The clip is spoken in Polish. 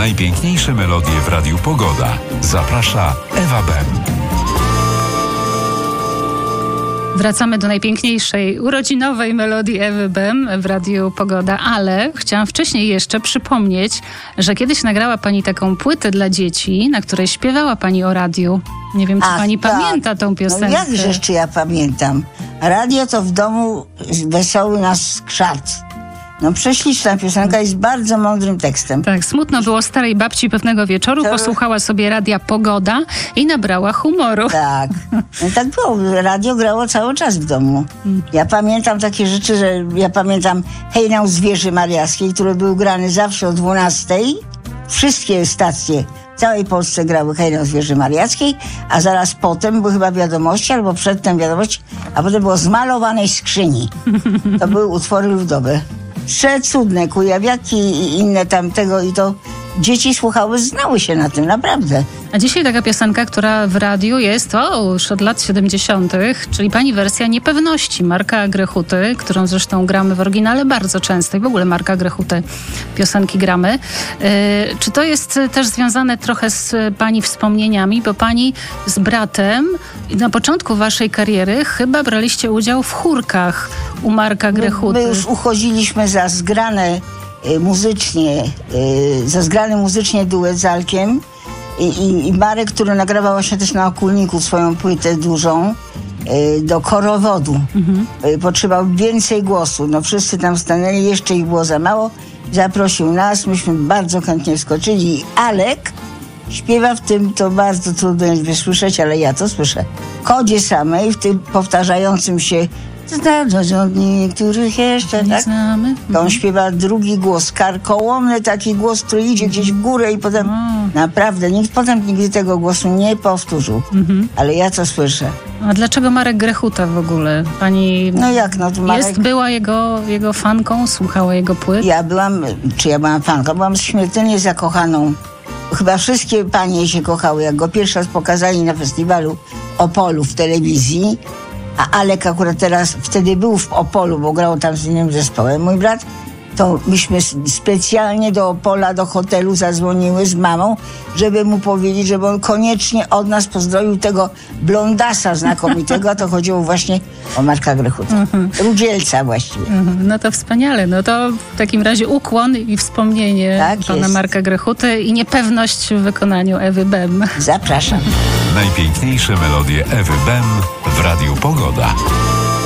Najpiękniejsze melodie w Radiu Pogoda. Zaprasza Ewa Bem. Wracamy do najpiękniejszej urodzinowej melodii Ewy Bem w Radiu Pogoda, ale chciałam wcześniej jeszcze przypomnieć, że kiedyś nagrała pani taką płytę dla dzieci, na której śpiewała pani o radiu. Nie wiem, czy pani pamięta tą piosenkę. No jakżeż, czy ja pamiętam. Radio to w domu wesoły nasz skrzat. No prześliczna piosenka jest bardzo mądrym tekstem. Tak, smutno było starej babci pewnego wieczoru, posłuchała sobie Radia Pogoda i nabrała humoru. Tak, no tak było. Radio grało cały czas w domu. Ja pamiętam takie rzeczy, że ja pamiętam Hejnał z Wieży Mariackiej, który był grany zawsze o 12:00. Wszystkie stacje w całej Polsce grały Hejnał z Wieży Mariackiej, a zaraz potem były chyba Wiadomości, albo przedtem Wiadomości, a potem było Z malowanej skrzyni. To były utwory ludowe. Przecudne, kujawiaki i inne tamtego i to dzieci słuchały, znały się na tym, naprawdę. A dzisiaj taka piosenka, która w radiu jest już od lat 70., czyli pani wersja Niepewności Marka Grechuty, którą zresztą gramy w oryginale bardzo często i w ogóle Marka Grechuty piosenki gramy. Czy to jest też związane trochę z pani wspomnieniami, bo pani z bratem na początku waszej kariery chyba braliście udział w chórkach u Marka Grechuty. My już uchodziliśmy za zgrane muzycznie duet z Alkiem i Marek, który nagrywał właśnie też na Okulniku swoją płytę dużą do Korowodu. Potrzebował więcej głosu. No wszyscy tam stanęli, jeszcze ich było za mało. Zaprosił nas, myśmy bardzo chętnie wskoczyli. Alek śpiewa w tym, to bardzo trudno jest wysłyszeć, ale ja to słyszę. Kodzie samej, w tym powtarzającym się których jeszcze, tak? Znamy. On śpiewa drugi głos, karkołomny taki głos, który idzie gdzieś w górę i potem naprawdę nikt potem nigdy tego głosu nie powtórzył. Ale ja to słyszę. A dlaczego Marek Grechuta w ogóle? Pani była jego fanką, słuchała jego płyt? Ja byłam fanką, byłam śmiertelnie zakochaną. Chyba wszystkie panie się kochały, jak go pierwszy raz pokazali na festiwalu Opolu w telewizji. A Alek akurat wtedy był w Opolu, bo grał tam z innym zespołem. Mój brat, to myśmy specjalnie do Opola, do hotelu zadzwoniły z mamą, żeby mu powiedzieć, żeby on koniecznie od nas pozdrowił tego blondasa znakomitego, a to chodziło właśnie o Marka Grechutę. Rudzielca właściwie. No to wspaniale. No to w takim razie ukłon i wspomnienie pana Marka Grechuty i niepewność w wykonaniu Ewy Bem. Zapraszam. Najpiękniejsze melodie Ewy Bem w Radiu Pogoda.